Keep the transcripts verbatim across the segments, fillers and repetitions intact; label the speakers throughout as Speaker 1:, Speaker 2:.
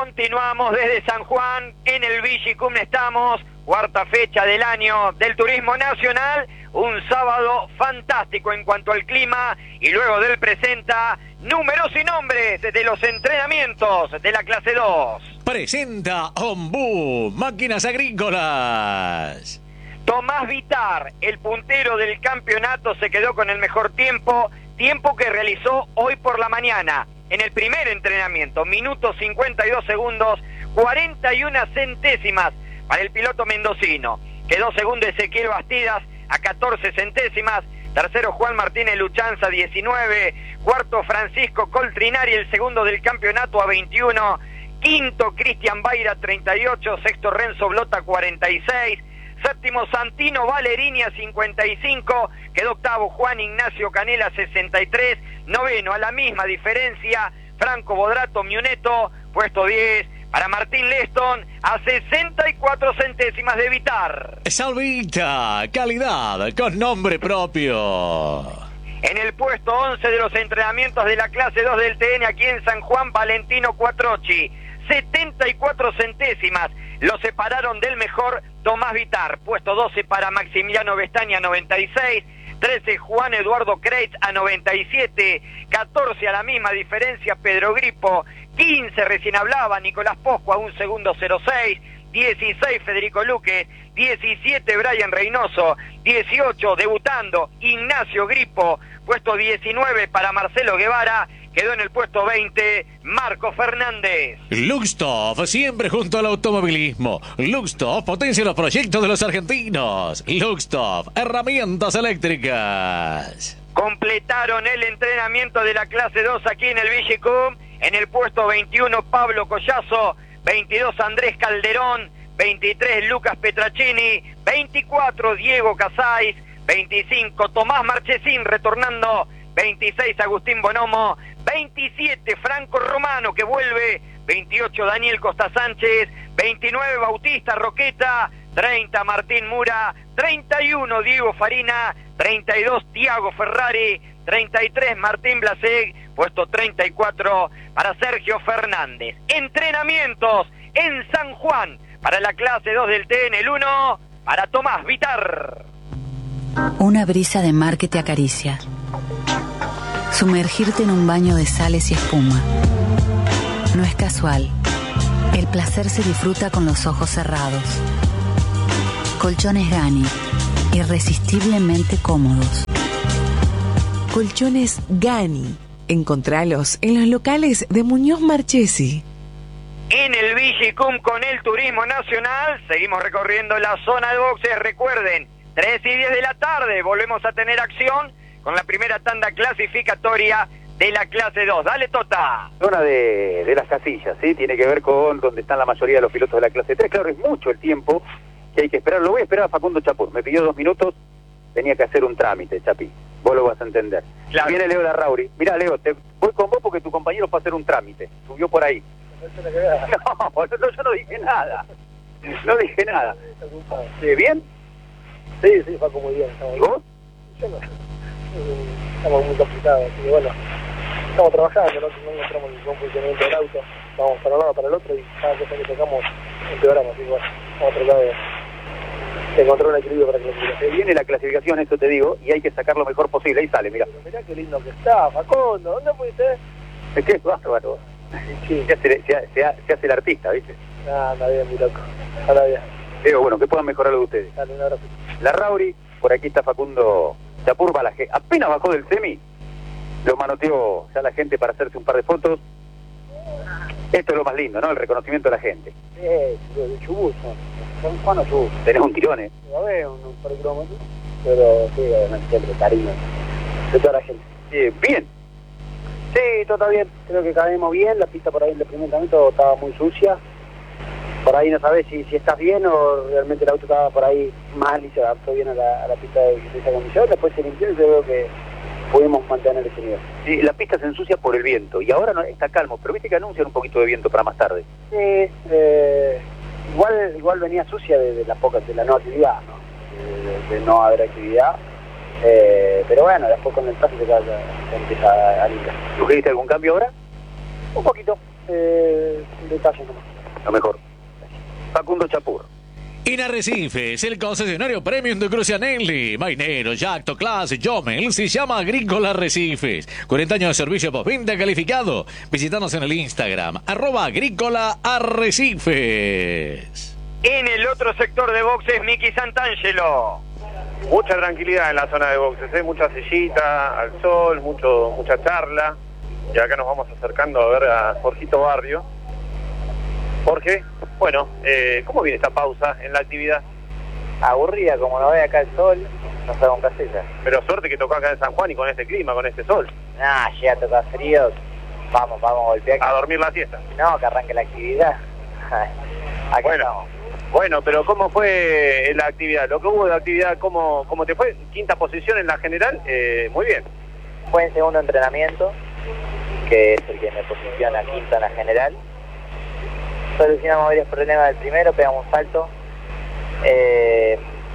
Speaker 1: Continuamos desde San Juan, en el Villicum estamos, cuarta fecha del año del turismo nacional, un sábado fantástico en cuanto al clima, y luego del presenta números y nombres de los entrenamientos de la clase dos.
Speaker 2: Presenta Ombú, máquinas agrícolas.
Speaker 1: Tomás Vitar, el puntero del campeonato, se quedó con el mejor tiempo, tiempo que realizó hoy por la mañana. En el primer entrenamiento, minutos cincuenta y dos segundos, cuarenta y una centésimas para el piloto mendocino. Quedó segundo Ezequiel Bastidas a catorce centésimas, tercero Juan Martínez Luchanza diecinueve, cuarto Francisco Coltrinari, el segundo del campeonato a veintiuno, quinto Cristian Baira treinta y ocho, sexto Renzo Blota cuarenta y seis, séptimo Santino Valerini a cincuenta y cinco, quedó octavo Juan Ignacio Canela sesenta y tres, noveno a la misma diferencia Franco Bodrato Miuneto, puesto diez para Martín Leston a sesenta y cuatro centésimas de Vitar.
Speaker 2: Salvita, calidad con nombre propio.
Speaker 1: En el puesto once de los entrenamientos de la clase dos del T N aquí en San Juan, Valentino Cuatrochi, setenta y cuatro centésimas, lo separaron del mejor Tomás Vitar. Puesto doce para Maximiliano Vestaña, noventa y seis, trece Juan Eduardo Kreitz a noventa y siete, catorce a la misma diferencia Pedro Gripo, quince recién hablaba Nicolás Posco a un segundo cero seis, dieciséis Federico Luque, diecisiete Brian Reynoso, dieciocho debutando Ignacio Gripo, puesto diecinueve para Marcelo Guevara, quedó en el puesto veinte Marco Fernández.
Speaker 2: Luxtoff, siempre junto al automovilismo. Luxtoff potencia los proyectos de los argentinos. Luxtoff, herramientas eléctricas.
Speaker 1: Completaron el entrenamiento de la clase dos aquí en el Villicum. En el puesto veintiuno Pablo Collazo, veintidós Andrés Calderón, veintitrés Lucas Petracini, veinticuatro Diego Casais, veinticinco Tomás Marchesín retornando, veintiséis Agustín Bonomo, veintisiete Franco Romano que vuelve, veintiocho Daniel Costa Sánchez, veintinueve Bautista Roqueta, treinta Martín Mura, treinta y uno Diego Farina, treinta y dos Tiago Ferrari, treinta y tres Martín Blasek, puesto treinta y cuatro para Sergio Fernández. Entrenamientos en San Juan para la clase dos del T N, el uno para Tomás Vitar.
Speaker 3: Una brisa de mar que te acaricia. Sumergirte en un baño de sales y espuma. No es casual. El placer se disfruta con los ojos cerrados. Colchones Gani, irresistiblemente cómodos.
Speaker 4: Colchones Gani. Encontralos en los locales de Muñoz Marchesi.
Speaker 1: En el Villicum con el turismo nacional, seguimos recorriendo la zona de boxes. Recuerden, tres y diez de la tarde volvemos a tener acción con la primera tanda clasificatoria de la clase dos. Dale, Tota.
Speaker 5: Zona de, de las casillas, ¿sí? Tiene que ver con donde están la mayoría de los pilotos de la clase tres. Claro, es mucho el tiempo que hay que esperar. Lo voy a esperar a Facundo Chapur. Me pidió dos minutos, tenía que hacer un trámite, Chapi. Vos lo vas a entender.
Speaker 1: Claro.
Speaker 5: Viene Leo Larrauri. Mirá, Leo, te voy con vos porque tu compañero fue a hacer un trámite. Subió por ahí. No, no, yo no dije nada. No dije nada. ¿Sí, bien?
Speaker 6: Sí, sí, Facu, muy bien.
Speaker 5: ¿Y vos?
Speaker 6: Yo no sé. Estamos muy complicados, así que bueno, estamos trabajando, no, no encontramos el buen funcionamiento del auto, vamos para un lado, para el otro y cada cosa que tocamos empeoramos, así que bueno, vamos a tratar de, de encontrar un equilibrio para clasificar.
Speaker 5: Se viene la clasificación, eso te digo, y hay que sacar lo mejor posible. Ahí sale, mirá.
Speaker 6: Pero mirá qué lindo que está, Facundo, ¿dónde puede ser?
Speaker 5: Es que es bárbaro.
Speaker 6: Sí.
Speaker 5: Se hace, se, se, se hace el artista, ¿viste?
Speaker 6: Ah, anda bien, mi loco, anda bien.
Speaker 5: Digo, bueno, que puedan mejorar lo de ustedes.
Speaker 6: Dale, un abrazo.
Speaker 5: Larrauri, por aquí está Facundo Chapur Balaje. Apenas bajó del semi, lo manoteó ya la gente para hacerse un par de fotos. Esto es lo más lindo, ¿no? El reconocimiento de la gente.
Speaker 6: Sí, de Chubut, son Juan o Chubut.
Speaker 5: Tenés un tirón, ¿eh?
Speaker 6: A ver, un, un par de kilómetros, pero sí, obviamente siempre cariño de toda la gente.
Speaker 5: Eh, bien.
Speaker 6: Sí, todo está bien, creo que caemos bien, la pista por ahí en el primer entrenamiento estaba muy sucia. Por ahí no sabes si, si estás bien o realmente el auto estaba por ahí mal y se adaptó bien a la, a la pista de, de esa condición. Después se limpió y creo que pudimos mantener ese nivel.
Speaker 5: Sí, la pista se ensucia por el viento y ahora no está calmo, pero viste que anuncian un poquito de viento para más tarde.
Speaker 6: Sí, eh, igual igual venía sucia de, de la poca, de la no actividad, ¿no? De, de, de no haber actividad. Eh, pero bueno, después con el tráfico ya, ya, ya empieza a limpiar.
Speaker 5: ¿Sugeriste algún cambio ahora?
Speaker 6: Un poquito. Eh, detalle nomás.
Speaker 5: Lo mejor. Facundo Chapur.
Speaker 2: En Arrecifes, el concesionario premium de Crucianelli, Mainero, Jacto, Class, Jomel, se llama Agrícola Arrecifes. cuarenta años de servicio postventa calificado. Visítanos en el Instagram, arroba Agrícola Arrecifes.
Speaker 1: En el otro sector de boxes, Miki Santangelo.
Speaker 7: Mucha tranquilidad en la zona de boxes, ¿eh? Mucha sillita, al sol, mucho, mucha charla. Y acá nos vamos acercando a ver a Jorgito Barrio. Jorge, bueno, eh, ¿cómo viene esta pausa en la actividad?
Speaker 8: Aburrida, como no ve acá el sol, no sabe con casilla.
Speaker 7: Pero suerte que tocó acá en San Juan y con este clima, con este sol.
Speaker 8: Nah, llega a tocar frío, vamos, vamos a golpear.
Speaker 7: A dormir la siesta.
Speaker 8: No, que arranque la actividad. Acá
Speaker 7: bueno,
Speaker 8: estamos.
Speaker 7: Bueno, pero ¿cómo fue la actividad? Lo que hubo de actividad, ¿cómo, cómo te fue? Quinta posición en la general, eh, muy bien.
Speaker 8: Fue en segundo entrenamiento, que es el que me posiciona quinta en la general. Solucionamos varios problemas del primero, pegamos un salto. Eh,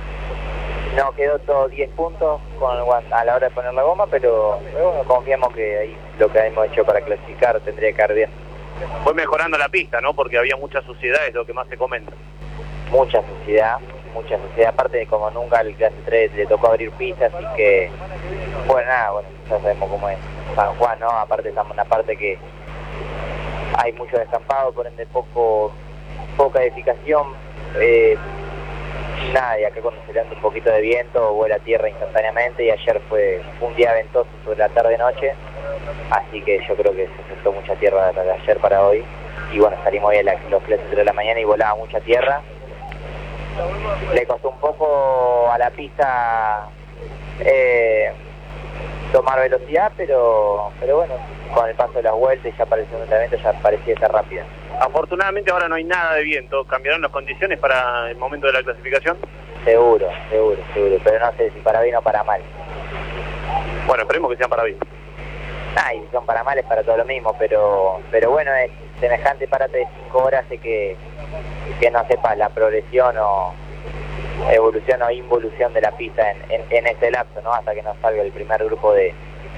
Speaker 8: no quedó todo diez puntos con el guan- a la hora de poner la goma, pero, pero bueno, confiamos que ahí lo que hemos hecho para clasificar tendría que caer bien.
Speaker 7: Fue mejorando la pista, ¿no? Porque había mucha suciedad, es lo que más se comenta.
Speaker 8: Mucha suciedad, mucha suciedad, aparte de como nunca el clase tres le tocó abrir pistas, así que, bueno, nada, bueno, ya sabemos cómo es San Juan, ¿no? Aparte estamos en una parte que hay mucho descampado, por ende poco, poca edificación, eh, nada, y acá cuando se levanta un poquito de viento, vuela tierra instantáneamente, y ayer fue un día ventoso sobre la tarde-noche, así que yo creo que se soltó mucha tierra de ayer para hoy, y bueno, salimos hoy a la, los clases de la mañana y volaba mucha tierra. Le costó un poco a la pista eh, tomar velocidad, pero pero bueno, con el paso de las vueltas ya para el segundo entrenamiento ya parecía estar rápida.
Speaker 7: Afortunadamente ahora no hay nada de viento, ¿cambiaron las condiciones para el momento de la clasificación?
Speaker 8: Seguro, seguro, seguro, pero no sé si para bien o para mal.
Speaker 7: Bueno, esperemos que sean para bien.
Speaker 8: Ah, y si son para mal es para todo lo mismo, pero pero bueno, es semejante parate de cinco horas hace que, que no sepas la progresión o evolución o involución de la pista en, en, en este lapso, ¿no? Hasta que nos salga el primer grupo de,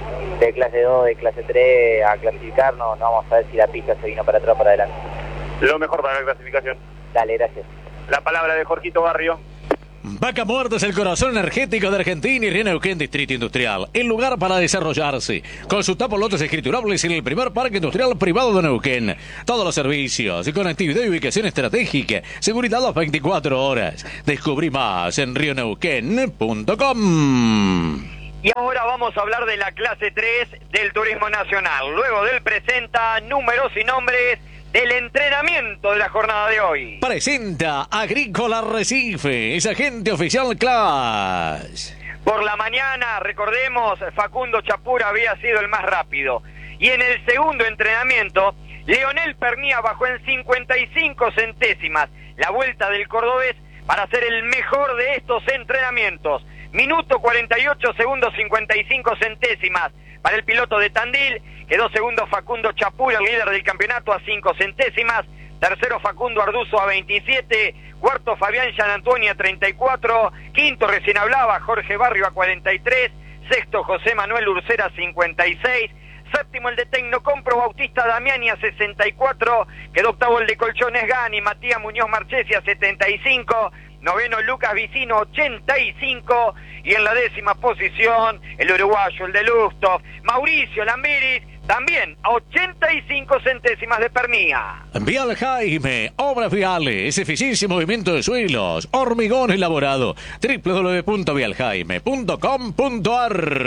Speaker 8: de clase dos, de clase tres a clasificar, no, no vamos a ver si la pista se vino para atrás o para adelante.
Speaker 7: Lo mejor para la clasificación.
Speaker 8: Dale, gracias.
Speaker 7: La palabra de Jorgito Barrio.
Speaker 2: Vaca Muerta es el corazón energético de Argentina y Río Neuquén Distrito Industrial, el lugar para desarrollarse. Consulta por lotes escriturables en el primer parque industrial privado de Neuquén. Todos los servicios, conectividad y ubicación estratégica, seguridad las veinticuatro horas. Descubrí más en rio neuquén punto com.
Speaker 1: Y ahora vamos a hablar de la clase tres del Turismo Nacional. Luego del presenta números y nombres del entrenamiento de la jornada de hoy.
Speaker 2: Presenta Agrícola Arrecife, es agente oficial Class.
Speaker 1: Por la mañana, recordemos, Facundo Chapur había sido el más rápido. Y en el segundo entrenamiento, Leonel Pernía bajó en cincuenta y cinco centésimas la vuelta del cordobés para ser el mejor de estos entrenamientos. Minuto cuarenta y ocho segundos cincuenta y cinco centésimas para el piloto de Tandil. Quedó segundo Facundo Chapur, el líder del campeonato, a cinco centésimas. Tercero Facundo Arduzo a veintisiete. Cuarto Fabián Gianantuoni a treinta y cuatro. Quinto, recién hablaba, Jorge Barrio a cuarenta y tres. Sexto José Manuel Urcera a cincuenta y seis. Séptimo el de Tecnocompro Bautista Damiani a sesenta y cuatro. Quedó octavo el de Colchones Gani Matías Muñoz Marchesi a setenta y cinco. Noveno Lucas Vicino ochenta y cinco. Y en la décima posición el uruguayo, el de Lustov, Mauricio Lambiris, también a ochenta y cinco centésimas de Pernía.
Speaker 2: Vial Jaime, obras viales, eficiencia y movimiento de suelos, hormigón elaborado, doble u doble u doble u punto vial jaime punto com punto a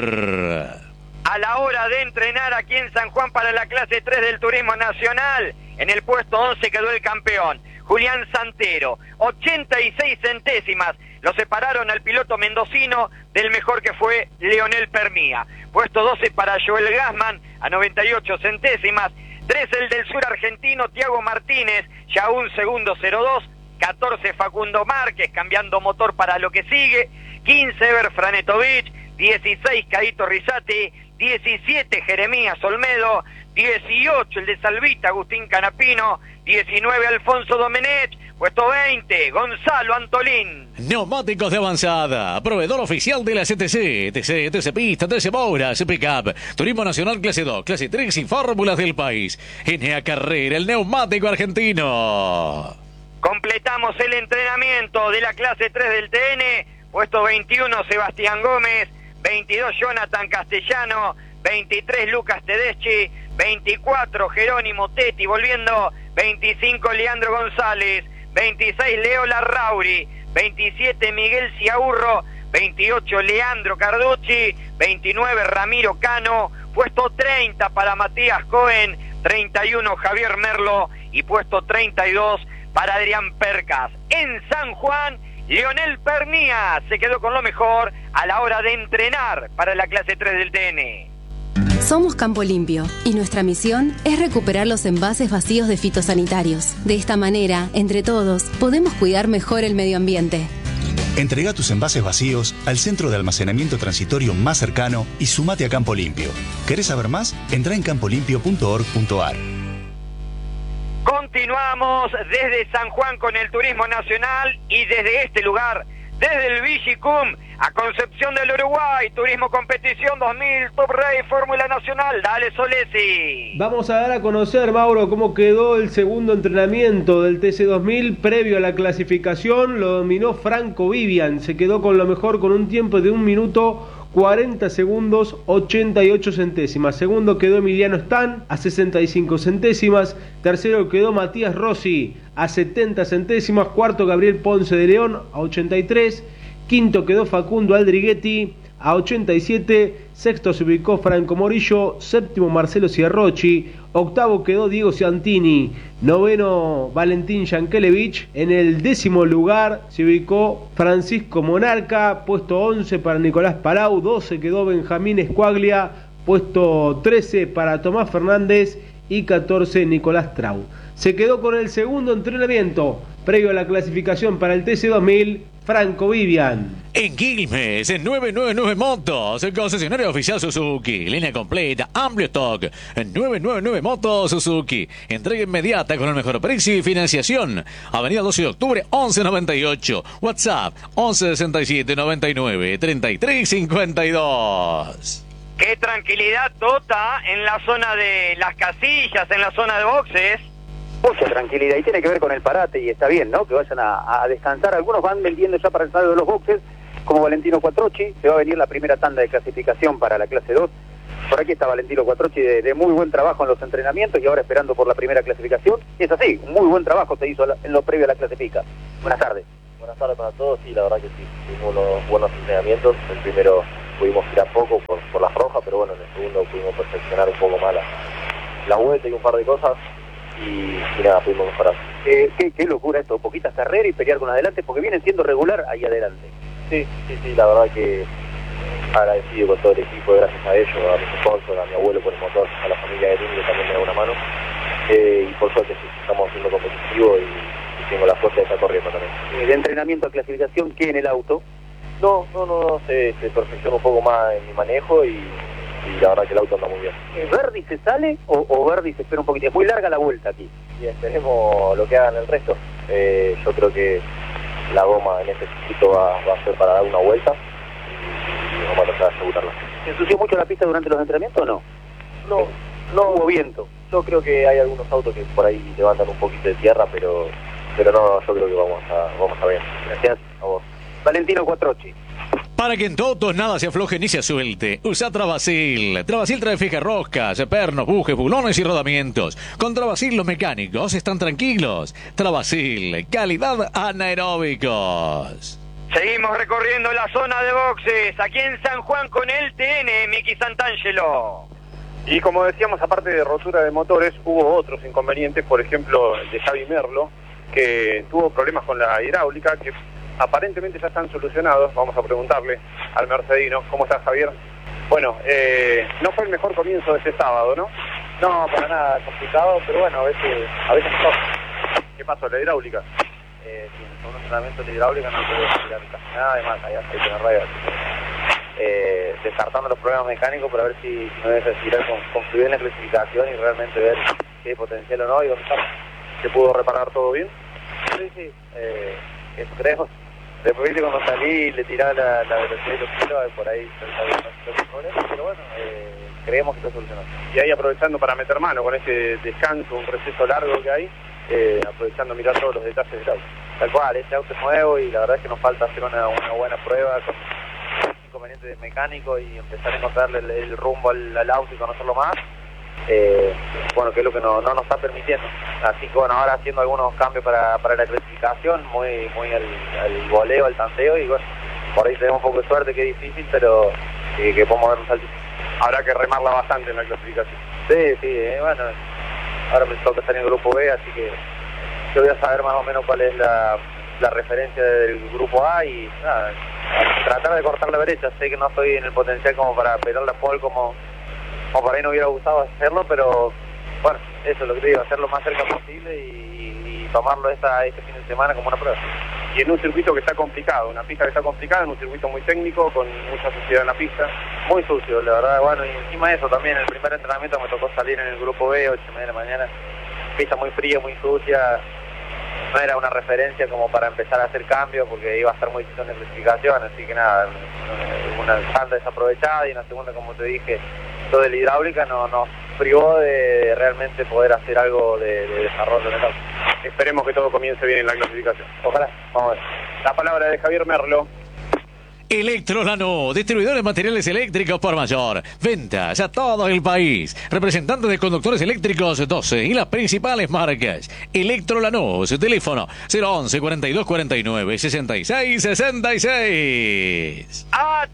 Speaker 2: r.
Speaker 1: A la hora de entrenar aquí en San Juan para la clase tres del Turismo Nacional, en el puesto once quedó el campeón, Julián Santero, ochenta y seis centésimas. Lo separaron al piloto mendocino del mejor que fue Leonel Pernía. Puesto doce para Joel Gassman a noventa y ocho centésimas. trece el del sur argentino Tiago Martínez, ya un segundo cero dos. catorce Facundo Márquez, cambiando motor para lo que sigue. quince Eber Franetovich. dieciséis Caito Rizzati. diecisiete Jeremías Olmedo, dieciocho el de Salvita Agustín Canapino, diecinueve Alfonso Domenech, puesto veinte Gonzalo Antolín.
Speaker 2: Neumáticos de avanzada, proveedor oficial de la C T C, T C, T C Pista, T C Moura, C Pickup, Turismo Nacional Clase dos, Clase tres y fórmulas del país. N A Carrera, el neumático argentino.
Speaker 1: Completamos el entrenamiento de la clase tres del T N, puesto veintiuno Sebastián Gómez, veintidós Jonathan Castellano, veintitrés Lucas Tedeschi, veinticuatro Jerónimo Tetti volviendo, veinticinco Leandro González, veintiséis Leo Larrauri, veintisiete Miguel Ciaurro, veintiocho Leandro Carducci, veintinueve Ramiro Cano, puesto treinta para Matías Cohen, treinta y uno Javier Merlo y puesto treinta y dos para Adrián Percas. En San Juan, Leonel Pernía se quedó con lo mejor a la hora de entrenar para la clase tres del T N.
Speaker 9: Somos Campo Limpio y nuestra misión es recuperar los envases vacíos de fitosanitarios. De esta manera, entre todos, podemos cuidar mejor el medio ambiente.
Speaker 10: Entrega tus envases vacíos al centro de almacenamiento transitorio más cercano y sumate a Campo Limpio. ¿Querés saber más? Entrá en campo limpio punto org punto ar.
Speaker 1: Continuamos desde San Juan con el turismo nacional y desde este lugar, desde el Vigicum a Concepción del Uruguay, Turismo Competición dos mil, Top Race, Fórmula Nacional. Dale, Solesi.
Speaker 11: Vamos a dar a conocer, Mauro, cómo quedó el segundo entrenamiento del T C dos mil previo a la clasificación. Lo dominó Franco Vivian, se quedó con lo mejor con un tiempo de un minuto cuarenta segundos, ochenta y ocho centésimas. Segundo quedó Emiliano Stan a sesenta y cinco centésimas. Tercero quedó Matías Rossi a setenta centésimas. Cuarto Gabriel Ponce de León a ochenta y tres. Quinto quedó Facundo Aldriguetti a ochenta y siete. Sexto se ubicó Franco Morillo. Séptimo Marcelo Ciarrochi. Octavo quedó Diego Ciantini. Noveno Valentín Yankelevich. En el décimo lugar se ubicó Francisco Monarca. Puesto once para Nicolás Palau. doce quedó Benjamín Escuaglia. Puesto trece para Tomás Fernández. Y catorce Nicolás Trau. Se quedó con el segundo entrenamiento previo a la clasificación para el T C dos mil, Franco Vivian.
Speaker 2: En Quilmes, en novecientos noventa y nueve Motos, el concesionario oficial Suzuki. Línea completa, amplio stock. En novecientos noventa y nueve Motos Suzuki. Entrega inmediata con el mejor precio y financiación. Avenida doce de octubre, once noventa y ocho. WhatsApp, once sesenta y siete noventa y nueve treinta y tres cincuenta y dos.
Speaker 1: Qué tranquilidad, Tota, en la zona de las casillas, en la zona de boxes.
Speaker 5: Mucha tranquilidad, y tiene que ver con el parate, y está bien, ¿no? Que vayan a, a descansar. Algunos van vendiendo ya para el saldo de los boxes, como Valentino Quattrocchi. Se va a venir la primera tanda de clasificación para la clase dos. Por aquí está Valentino Quattrocchi de, de muy buen trabajo en los entrenamientos y ahora esperando por la primera clasificación. Y es así, un muy buen trabajo se hizo en lo previo a la clasifica. Buenas tardes.
Speaker 12: Buenas tardes para todos, sí, la verdad que sí, tuvimos unos buenos entrenamientos. El primero pudimos tirar poco por, por las rojas, pero bueno, en el segundo pudimos perfeccionar un poco más la, la vuelta y un par de cosas. Y, y nada, pudimos mejorar.
Speaker 5: Eh, qué, qué locura esto, poquitas carreras y pelear con adelante, porque vienen siendo regular ahí adelante.
Speaker 12: Sí, sí, sí, la verdad que agradecido con todo el equipo, gracias a ellos, a mis sponsors, a mi abuelo por el motor, a la familia de Tini que también me da una mano. Eh, y por suerte sí, estamos siendo competitivos y, y tengo la suerte de estar corriendo también.
Speaker 5: Eh, ¿De entrenamiento a clasificación qué en el auto?
Speaker 12: No, no, no, no se, se perfecciona un poco más en mi manejo y... y la verdad que el auto anda muy bien.
Speaker 5: ¿Verdi se sale o, o Verdi se espera un poquito? Es muy larga la vuelta aquí.
Speaker 12: Y esperemos lo que hagan el resto. Eh, yo creo que la goma en este circuito va, va a ser para dar una vuelta y vamos a tratar de asegurarla.
Speaker 5: ¿Se ensució mucho la pista durante los entrenamientos o no?
Speaker 12: No, no
Speaker 5: hubo viento.
Speaker 12: Yo creo que hay algunos autos que por ahí levantan un poquito de tierra, pero pero no, yo creo que vamos a, vamos a ver.
Speaker 5: Gracias a vos. Valentino Quattrocchi.
Speaker 2: Para que en todos nada se afloje ni se suelte, usa Travasil. Travasil trae fija roscas, pernos, bujes, bulones y rodamientos. Con Travasil los mecánicos están tranquilos. Travasil, calidad anaeróbicos.
Speaker 1: Seguimos recorriendo la zona de boxes, aquí en San Juan con el T N, Miki Santangelo.
Speaker 7: Y como decíamos, aparte de rotura de motores, hubo otros inconvenientes, por ejemplo, el de Javi Merlo, que tuvo problemas con la hidráulica, que aparentemente ya están solucionados. Vamos a preguntarle al mercedino. ¿Cómo estás, Javier? Bueno, eh, no fue el mejor comienzo de este sábado, ¿no?
Speaker 12: No, para nada complicado, pero bueno, a veces a veces no.
Speaker 7: ¿Qué pasó, la hidráulica?
Speaker 12: Eh, sí, con un entrenamiento de hidráulica no puedo tirar casi nada, además hay aceite en la radio.
Speaker 8: eh, descartando los problemas mecánicos para ver si, si me deja tirar con, concluir en la clasificación y realmente ver si hay potencial o no y dónde estamos.
Speaker 7: ¿Se pudo reparar todo bien?
Speaker 8: Sí, sí, eh, eso creo. Después viste cuando salí y le tiraba la, la velocidad y los kilos, por ahí los problemas, pero bueno, eh, creemos que está solucionado.
Speaker 7: Y ahí aprovechando para meter mano con ese descanso, un receso largo que hay, eh, aprovechando a mirar todos los detalles del auto.
Speaker 8: Tal cual, este auto es nuevo y la verdad es que nos falta hacer una, una buena prueba con inconvenientes mecánicos y empezar a encontrarle el, el rumbo al, al auto y conocerlo más. Eh, bueno, que es lo que no, no nos está permitiendo. Así que bueno, ahora haciendo algunos cambios para, para la clasificación, muy muy al, al voleo, al tanteo, y bueno, por ahí tenemos un poco de suerte, que es difícil, pero eh, que podemos dar un saltito.
Speaker 7: Habrá que remarla bastante en la clasificación.
Speaker 8: Sí, sí, eh, bueno, ahora me toca estar en el grupo B, así que yo voy a saber más o menos cuál es la, la referencia del grupo A y nada, tratar de cortar la brecha. Sé que no estoy en el potencial como para pelear la pole como o por ahí no hubiera gustado hacerlo, pero bueno, eso es lo que te digo, hacerlo lo más cerca posible y, y tomarlo esta, este fin de semana como una prueba.
Speaker 7: Y en un circuito que está complicado, una pista que está complicada, en un circuito muy técnico, con mucha suciedad en la pista.
Speaker 8: Muy sucio, la verdad, bueno, y encima de eso también, el primer entrenamiento me tocó salir en el grupo B, ocho y media de la mañana, pista muy fría, muy sucia, no era una referencia como para empezar a hacer cambios, porque iba a estar muy difícil en clasificación, así que nada, una salda desaprovechada y una segunda, como te dije, todo de la hidráulica no, nos privó de realmente poder hacer algo de, de desarrollo en el auto.
Speaker 7: Esperemos que todo comience bien en la clasificación.
Speaker 8: Ojalá, vamos a ver.
Speaker 7: La palabra de Javier Merlo.
Speaker 2: Electrolano, distribuidor de materiales eléctricos por mayor. Ventas a todo el país. Representante de conductores eléctricos doce y las principales marcas. Electrolano, su teléfono cero once cuarenta y dos cuarenta y nueve sesenta y seis sesenta y seis.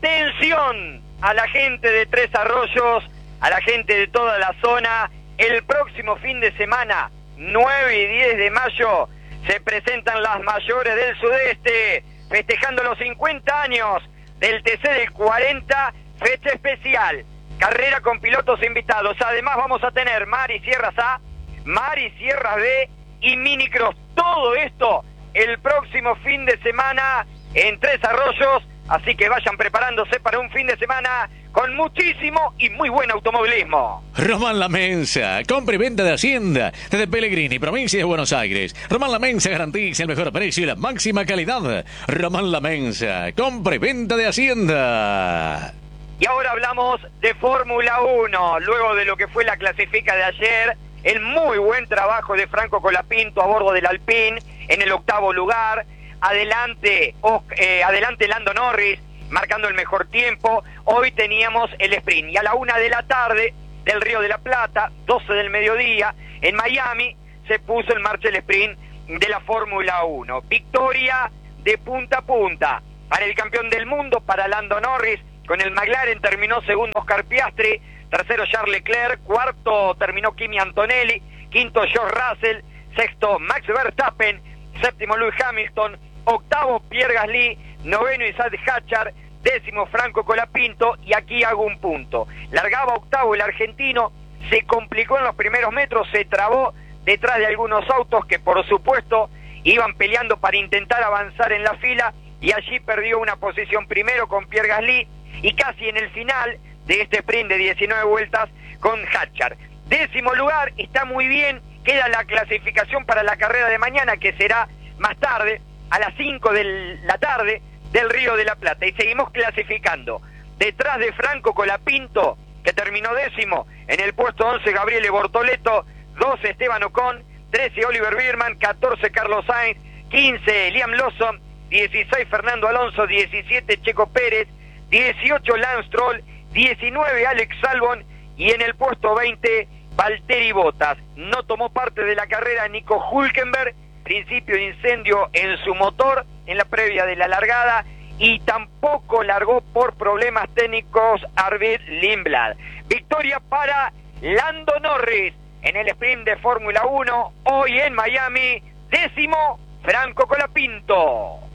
Speaker 1: Atención a la gente de Tres Arroyos, a la gente de toda la zona. El próximo fin de semana, nueve y diez de mayo, se presentan las mayores del sudeste, festejando los cincuenta años del T C del cuarenta, fecha especial, carrera con pilotos invitados. Además vamos a tener Mari Sierras A, Mari Sierras B y Minicross. Todo esto el próximo fin de semana en Tres Arroyos, así que vayan preparándose para un fin de semana con muchísimo y muy buen automovilismo.
Speaker 2: Román La Mensa, compra y venta de Hacienda desde Pellegrini, provincia de Buenos Aires. Román La Mensa garantiza el mejor precio y la máxima calidad. Román La Mensa, compra y venta de Hacienda.
Speaker 1: Y ahora hablamos de Fórmula uno, luego de lo que fue la clasifica de ayer, el muy buen trabajo de Franco Colapinto a bordo del Alpine en el octavo lugar. Adelante, eh, adelante Lando Norris, marcando el mejor tiempo. Hoy teníamos el sprint y a la una de la tarde del Río de la Plata, doce del mediodía, en Miami se puso en marcha el sprint de la Fórmula uno. Victoria de punta a punta para el campeón del mundo, para Lando Norris. Con el McLaren terminó segundo Oscar Piastri, tercero Charles Leclerc, cuarto terminó Kimi Antonelli, quinto George Russell, sexto Max Verstappen, séptimo Lewis Hamilton, octavo Pierre Gasly, noveno Isaac Hadjar, décimo Franco Colapinto, y aquí hago un punto. Largaba octavo el argentino, se complicó en los primeros metros, se trabó detrás de algunos autos que por supuesto iban peleando para intentar avanzar en la fila, y allí perdió una posición primero con Pierre Gasly y casi en el final de este sprint de diecinueve vueltas con Hadjar. Décimo lugar, está muy bien, queda la clasificación para la carrera de mañana, que será más tarde, a las cinco de la tarde del Río de la Plata, y seguimos clasificando. Detrás de Franco Colapinto, que terminó décimo, en el puesto once Gabriele Bortoleto, doce Esteban Ocon, trece Oliver Bierman, catorce Carlos Sainz, quince Liam Lawson, dieciséis Fernando Alonso, diecisiete Checo Pérez, dieciocho Lance Stroll, diecinueve Alex Albon, y en el puesto veinte Valtteri Bottas. No tomó parte de la carrera Nico Hülkenberg, principio de incendio en su motor en la previa de la largada, y tampoco largó por problemas técnicos Arvid Lindblad. Victoria para Lando Norris en el sprint de Fórmula uno, hoy en Miami, décimo Franco Colapinto.